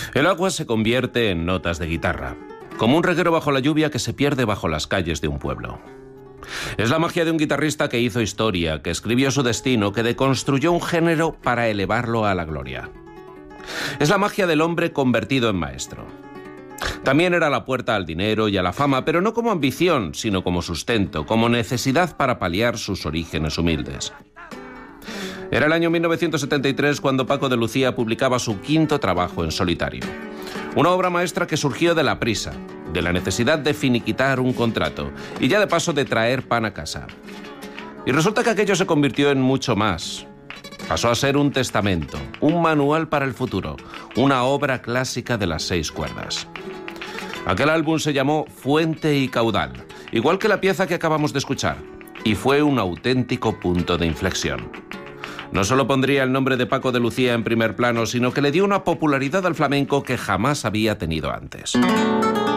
El agua se convierte en notas de guitarra, como un reguero bajo la lluvia que se pierde bajo las calles de un pueblo. Es la magia de un guitarrista que hizo historia, que escribió su destino, que deconstruyó un género para elevarlo a la gloria. Es la magia del hombre convertido en maestro. También era la puerta al dinero y a la fama, pero no como ambición, sino como sustento, como necesidad para paliar sus orígenes humildes. Era el año 1973 cuando Paco de Lucía publicaba su quinto trabajo en solitario. Una obra maestra que surgió de la prisa, de la necesidad de finiquitar un contrato y ya de paso de traer pan a casa. Y resulta que aquello se convirtió en mucho más. Pasó a ser un testamento, un manual para el futuro, una obra clásica de las 6 cuerdas. Aquel álbum se llamó Fuente y Caudal, igual que la pieza que acabamos de escuchar, y fue un auténtico punto de inflexión. No solo pondría el nombre de Paco de Lucía en primer plano, sino que le dio una popularidad al flamenco que jamás había tenido antes.